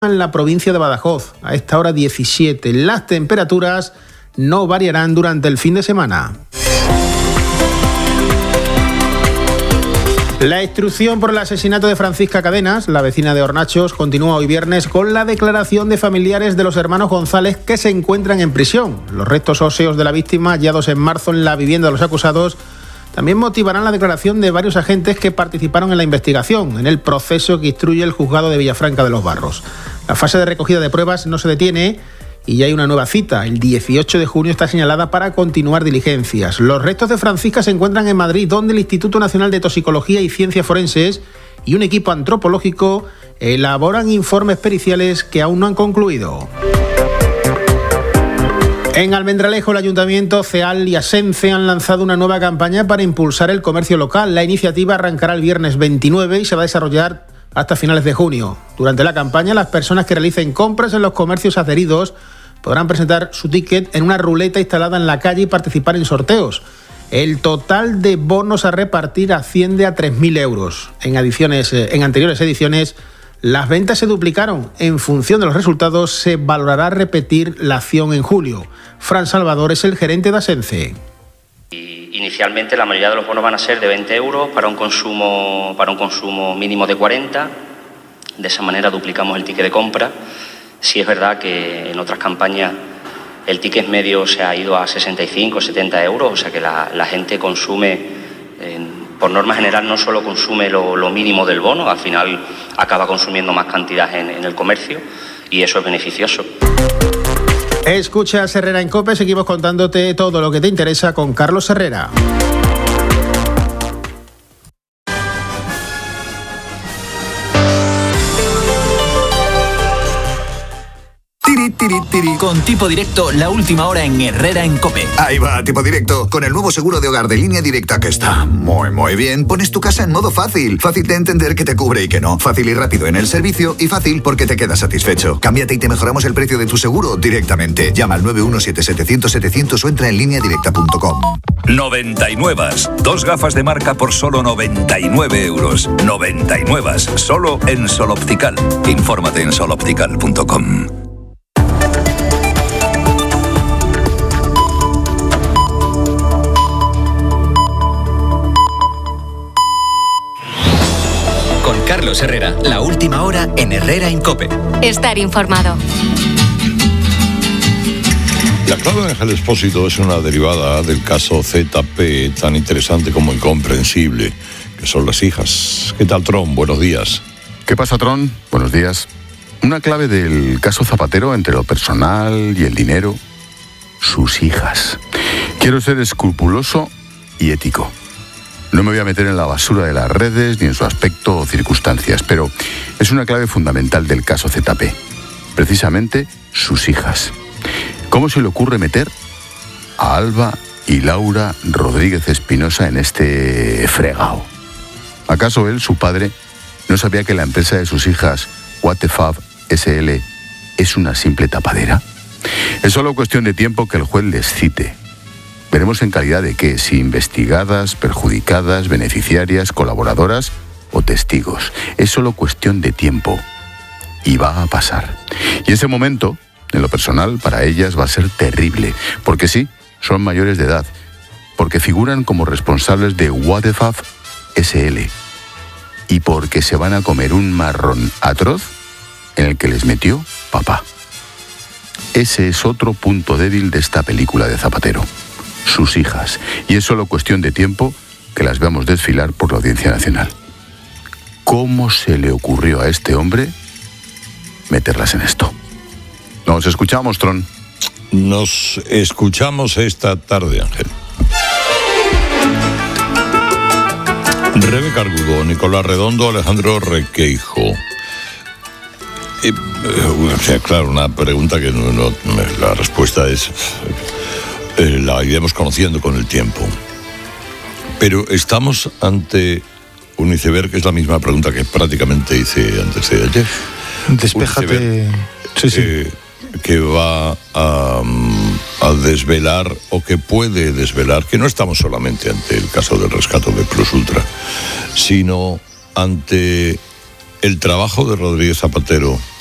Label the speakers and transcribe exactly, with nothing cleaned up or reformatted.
Speaker 1: en la provincia de Badajoz. A esta hora diecisiete. Las temperaturas no variarán durante el fin de semana. La instrucción por el asesinato de Francisca Cadenas, la vecina de Hornachos, continúa hoy viernes con la declaración de familiares de los hermanos González que se encuentran en prisión. Los restos óseos de la víctima, hallados en marzo en la vivienda de los acusados, también motivarán la declaración de varios agentes que participaron en la investigación, en el proceso que instruye el juzgado de Villafranca de los Barros. La fase de recogida de pruebas no se detiene y ya hay una nueva cita. El dieciocho de junio está señalada para continuar diligencias. Los restos de Francisca se encuentran en Madrid, donde el Instituto Nacional de Toxicología y Ciencias Forenses y un equipo antropológico elaboran informes periciales que aún no han concluido. En Almendralejo, el Ayuntamiento, CEAL y Asence han lanzado una nueva campaña para impulsar el comercio local. La iniciativa arrancará el viernes veintinueve y se va a desarrollar hasta finales de junio. Durante la campaña, las personas que realicen compras en los comercios adheridos podrán presentar su ticket en una ruleta instalada en la calle y participar en sorteos. El total de bonos a repartir asciende a tres mil euros. En, adiciones, en anteriores ediciones, las ventas se duplicaron. En función de los resultados, se valorará repetir la acción en julio. Fran Salvador es el gerente de Asence.
Speaker 2: Inicialmente la mayoría de los bonos van a ser de veinte euros para un consumo, para un consumo mínimo de cuarenta. De esa manera duplicamos el ticket de compra. Sí es verdad que en otras campañas el ticket medio se ha ido a sesenta y cinco, setenta euros, o sea que la, la gente consume, eh, por norma general no solo consume lo, lo mínimo del bono, al final acaba consumiendo más cantidad en, en el comercio y eso es beneficioso.
Speaker 1: Escuchas Herrera en COPE, seguimos contándote todo lo que te interesa con Carlos Herrera.
Speaker 3: Tiri, tiri, tiri. Con Tipo Directo, la última hora en Herrera en COPE.
Speaker 4: Ahí va, Tipo Directo. Con el nuevo seguro de hogar de Línea Directa que está muy, muy bien. Pones tu casa en modo fácil. Fácil de entender que te cubre y que no. Fácil y rápido en el servicio y fácil porque te quedas satisfecho. Cámbiate y te mejoramos el precio de tu seguro directamente. Llama al nueve uno siete setecientos setecientos o entra en línea directa punto com.
Speaker 5: noventa y nueve. Dos gafas de marca por solo noventa y nueve euros. noventa y nueve. Solo en Sol Optical. Infórmate en sol optical punto com.
Speaker 3: Carlos Herrera, la última hora en Herrera en COPE.
Speaker 6: Estar informado.
Speaker 7: La clave de Ángel Expósito es una derivada del caso Z P, tan interesante como incomprensible, que son las hijas. ¿Qué tal, Tron? Buenos días.
Speaker 8: ¿Qué pasa, Tron? Buenos días. Una clave del caso Zapatero entre lo personal y el dinero. Sus hijas. Quiero ser escrupuloso y ético. No me voy a meter en la basura de las redes ni en su aspecto o circunstancias, pero es una clave fundamental del caso Z P. Precisamente sus hijas. ¿Cómo se le ocurre meter a Alba y Laura Rodríguez Espinosa en este fregado? ¿Acaso él, su padre, no sabía que la empresa de sus hijas, What the Fab S L, es una simple tapadera? Es solo cuestión de tiempo que el juez les cite. Veremos en calidad de qué, si investigadas, perjudicadas, beneficiarias, colaboradoras o testigos. Es solo cuestión de tiempo. Y va a pasar. Y ese momento, en lo personal, para ellas va a ser terrible. Porque sí, son mayores de edad. Porque figuran como responsables de What the Fab S L. Y porque se van a comer un marrón atroz en el que les metió papá. Ese es otro punto débil de esta película de Zapatero. Sus hijas, y es solo cuestión de tiempo que las veamos desfilar por la Audiencia Nacional. ¿Cómo se le ocurrió a este hombre meterlas en esto? Nos escuchamos, Tron.
Speaker 7: Nos escuchamos esta tarde, Ángel. Rebeca Argudo, Nicolás Redondo, Alejandro Requeijo. Eh, o sea, claro, una pregunta que no, no, la respuesta es... Eh, la iremos conociendo con el tiempo. Pero estamos ante un iceberg, que es la misma pregunta que prácticamente hice antes de ayer.
Speaker 9: Despéjate. Sí, sí.
Speaker 7: Eh, que va a, a desvelar, o que puede desvelar, que no estamos solamente ante el caso del rescate de Plus Ultra, sino ante el trabajo de Rodríguez Zapatero